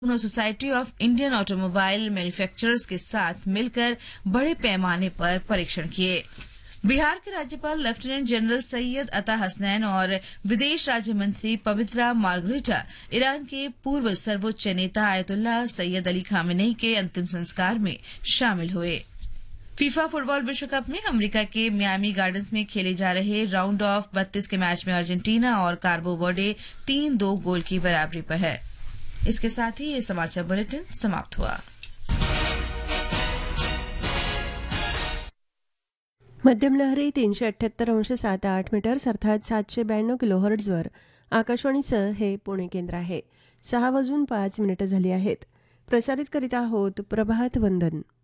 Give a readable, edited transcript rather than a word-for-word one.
उन्होंने society of Indian automobile manufacturers के साथ मिलकर बड़े पैमाने पर परीक्षण किए। बिहार के राज्यपाल लेफ्टिनेंट जनरल सैयद अता हसनैन और विदेश राज्य मंत्री पवित्रा मार्गरेटा ईरान के पूर्व सर्वोच्च नेता आयतुल्लाह सैयद अली खामेनेई के अंतिम संस्कार में शामिल हुए। फीफा फुटबॉल विश्व कप में अमेरिका के मियामी गार्डन्स में खेले जा रहे राउंड ऑफ 32 के मैच में अर्जेंटीना और कार्बो वर्डे 3-2 गोल की बराबरी पर है। इसके साथ ही ये समाचार बुलेटिन समाप्त हुआ। मध्यम लहरी 378.78 मीटर्स अर्थात 792 किलोहर्ट्झवर आकाशवाणीचं हे पुणे केंद्र आहे। 6:05 झाली आहेत। प्रसारित करीत आहोत प्रभात वंदन।